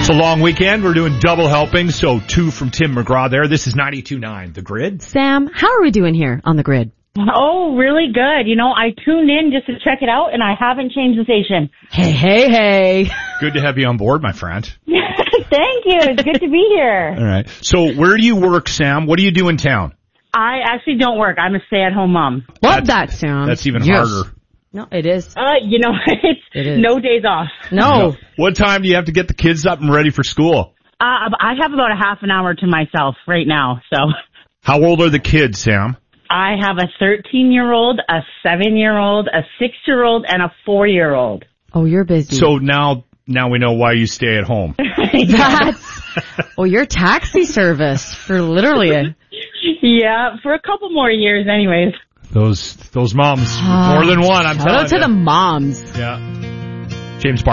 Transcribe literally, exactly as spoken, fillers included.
It's a long weekend. We're doing double helping, so two from Tim McGraw there. This is ninety-two point nine, The Grid. Sam, how are we doing here on The Grid? Oh, really good. You know, I tuned in just to check it out, and I haven't changed the station. Hey, hey, hey. Good to have you on board, my friend. Thank you. It's good to be here. All right. So where do you work, Sam? What do you do in town? I actually don't work. I'm a stay-at-home mom. Love that, Sam. That's even Yes. harder. No, it is. Uh, you know, it's It is. no days off. No. What time do you have to get the kids up and ready for school? Uh, I have about a half an hour to myself right now, so. How old are the kids, Sam? I have a thirteen-year-old, a seven-year-old, a six-year-old, and a four-year-old. Oh, you're busy. So now, now we know why you stay at home. That's, oh, your taxi service for literally a... Yeah, for a couple more years anyways. Those, those moms, more than one, I'm Shout telling out to you. the moms. Yeah. James Barr.